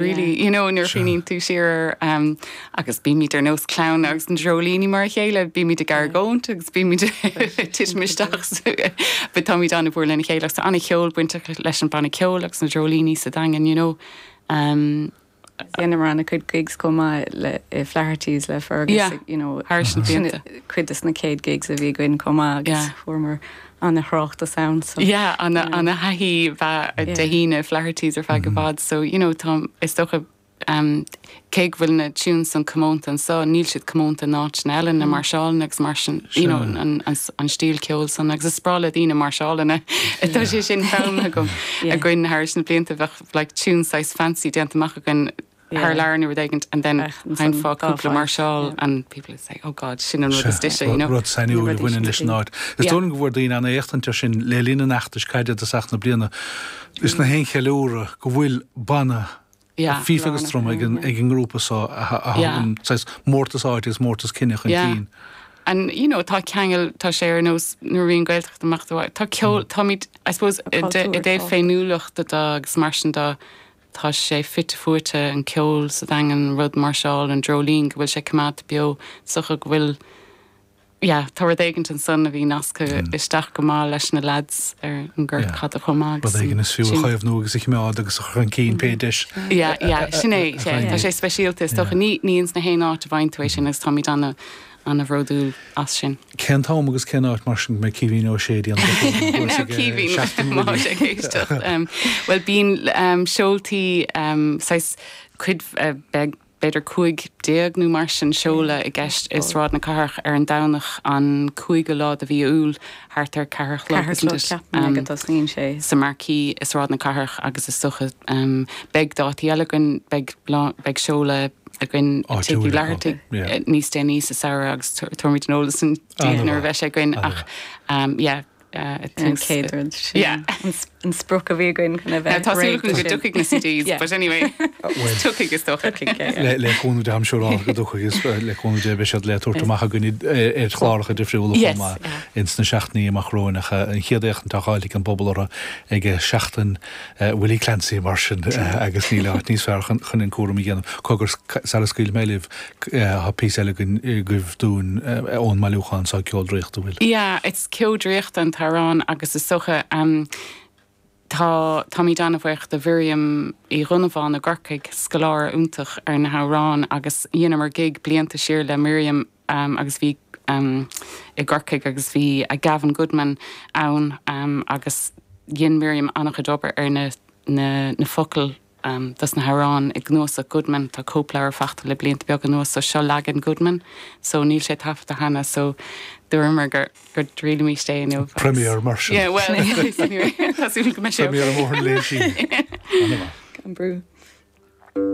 really, nuair finin tú siar agus bí mí ar nós clown agus an drolíní mar chéile, bí mí de gargónt agus bí mí tiismisteach be tá mí anna bhór lena chéile sa anna ceol buinte leis an banna ceol agus na drolíní sa dagan, Dhéanamh anna chud gigs comá le flaherties le fergus, Harsin bíanta. Cuidas na céad gigs a bhí goin comá agus formar anna chrácht a sound. So. Yeah, anna haí bheit de híine flaherties ar fe go bad, so, Tom, is stocha céig bhfuil na tún san commónta so níl siad commónta náit na eile na marseáil agus mar sin, an stíl ceol san agus sprála dtíine marseáilna. Tá sé sin fém gom a gcuin Harsin blianta bheith like tún size fancy déantamach a gin her learning with agent and then find for couple Marshall and people say oh god sin an rud stiise rud sain úil winnin leis náid is dún go bhfuir daoine anna éachtantar sin le lína nachtascaide a seach na bliana is na hen cheúra go bhfuil banna FIFA agus trom ag an grúpa sá mórtas áitis mórtas cinnech an cín. And tá ceangel tá sé ar nós nuair bhíon gailteach amachtaháid tá ceol tá míid I suppose I dé féinúlacht agus mar sin dá tá sé fit fuite an ceol sa dagan rud marseáil an drolín go bhfuil sé cumát bio sucha go bhfuil tá rud éigent an son a bhí nasca isteach go má leis na lads ar an gur chat a chomá. Bud éigen is fiú chaibh nó agus ich meád agus an cín péidir. Sinné tá sé speisialta stocha níons na héá a bhaintuéis sin agus tá míid anna bhródú as sin. Cén tám agus cén áit mar sin me cíhín ó sédí an cíhín má sé chéisteach. Well bín seoltaí chuid beidir cuaig déag nó mar sin seola I gceist is rád na carach ar an danach an cuaig go lád a bhí úl thart ar carach sé. Sa marcí is rád na carach agus is socha beg dátí eilegan beg seola a gin teú lehartig níos dé níos a saoire agus tuairmid an ólas an díanaar bheith sé gin ach céadrad an spruch a bhí goin chuna bheith go ducaigh na CDs, but anyway tucaigh is stocha leúnú de am seúrá go duchagus leúnú de be sead leúirtamach a gunní chláiricha de friúla chumá ins na seaachnaí amachróinacha an chiaadéach an tááilí an bobbal ag seachtain Willie Clancy mar sin agus níle níos fear chun in cuaram ghéanam cogur salascuil méileh ha pí eile goibh dún ón maiúchan sa ceoldríocht bhfuil. It's ceoldríocht an tarrán agus is socha Tá mí dána bhaich de bhíriam I runnaháin a gcorcaig scoláir úntaach ar na hárán agus dhéanamar gig blianta siar le Miriam agus bhí I gcorcaig agus bhí a Gavin Goodman ann agus dhéan Miriam annach a dobar ar na focail das na hárán ag gnósa Goodman tá cóplair fachta le blianta beag an nósa seo legan Goodman so níl sé tafta hana so Dúirmar gur dríla mí stay in Premier Marshall. Yeah, well, that's even Premier mór léisi. Can brew.